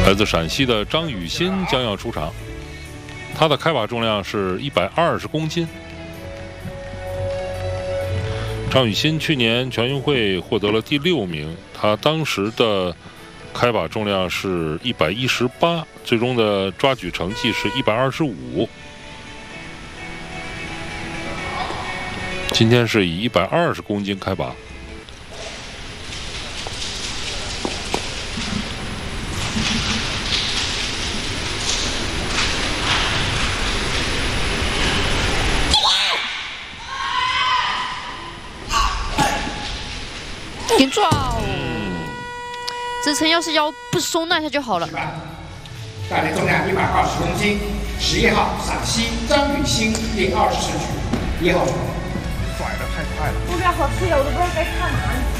来自陕西的张雨欣将要出场，他的开把重量是120公斤。张雨欣去年全运会获得了第6名，他当时的开把重量是118，最终的抓举成绩是125。今天是以120公斤开把。 点抓哦！子晨要是腰不松那一下就好了。 大连重量120公斤，11号陕西张雨欣第20胜举，1号。甩得太快了。 不要好吃呀，我都不知道该干嘛。